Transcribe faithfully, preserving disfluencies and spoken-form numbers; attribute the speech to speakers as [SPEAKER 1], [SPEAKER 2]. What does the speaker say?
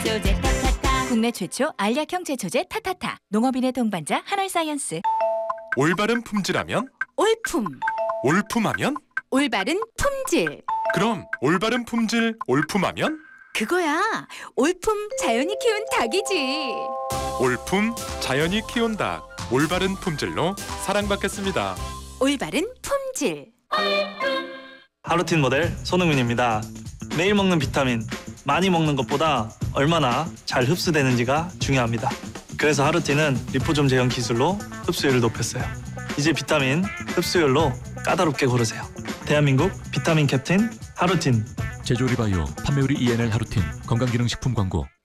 [SPEAKER 1] 제초제 타타타. 국내 최초 알약형 제초제 타타타. 농업인의 동반자 한올사이언스.
[SPEAKER 2] 올바른 품질하면?
[SPEAKER 1] 올품.
[SPEAKER 2] 올품하면?
[SPEAKER 1] 올바른 품질.
[SPEAKER 2] 그럼 올바른 품질 올품하면?
[SPEAKER 1] 그거야. 올품 자연이 키운 닭이지.
[SPEAKER 2] 올품 자연이 키운 닭. 올바른 품질로 사랑받겠습니다.
[SPEAKER 1] 올바른 품질.
[SPEAKER 3] 하루틴 모델 손흥민입니다. 매일 먹는 비타민, 많이 먹는 것보다 얼마나 잘 흡수되는지가 중요합니다. 그래서 하루틴은 리포좀 제형 기술로 흡수율을 높였어요. 이제 비타민 흡수율로 까다롭게 고르세요. 대한민국 비타민 캡틴 하루틴.
[SPEAKER 4] 제조리바이오 판매우리 이엔엘 하루틴 건강기능식품 광고.